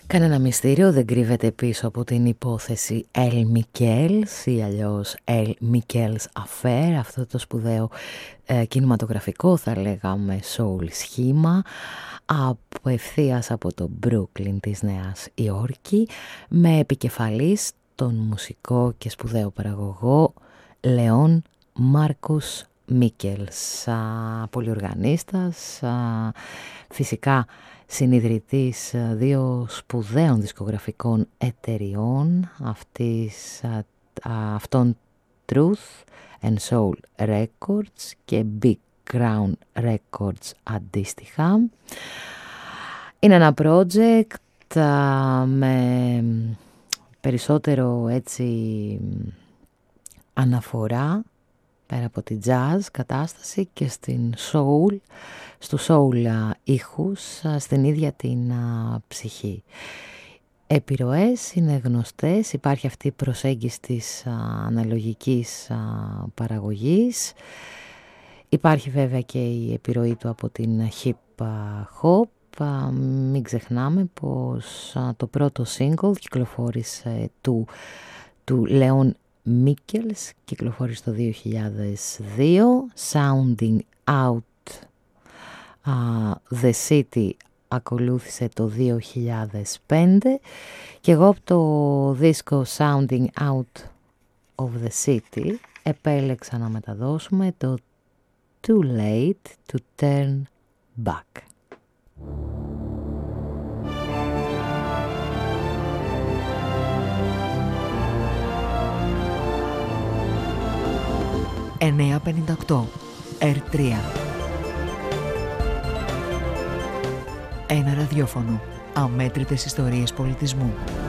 Κανένα μυστήριο δεν κρύβεται πίσω από την υπόθεση El Miquels ή αλλιώς El Miquels Affair, αυτό το σπουδαίο κινηματογραφικό, θα λέγαμε, soul σχήμα ευθείας από το Brooklyn της Νέας Υόρκη, με επικεφαλής τον μουσικό και σπουδαίο παραγωγό Leon Marcus Miquels, πολυοργανίστας, φυσικά συνιδρυτής δύο σπουδαίων δισκογραφικών εταιριών, αυτών Truth and Soul Records και Big Crown Records αντίστοιχα. Είναι ένα project με περισσότερο έτσι αναφορά πέρα από την jazz κατάσταση και στην soul, στου soul ήχους, στην ίδια την ψυχή. Επιρροές είναι γνωστές, υπάρχει αυτή η προσέγγιση της αναλογικής παραγωγής. Υπάρχει βέβαια και η επιρροή του από την hip hop. Μην ξεχνάμε πως το πρώτο single κυκλοφόρησε του Leon Miquels, κυκλοφόρησε το 2002, Sounding Out The City ακολούθησε το 2005 και εγώ από το δίσκο Sounding Out of the City επέλεξα να μεταδώσουμε το Too Late to Turn Back. 958 R3. Ένα ραδιόφωνο. Αμέτρητες ιστορίες πολιτισμού.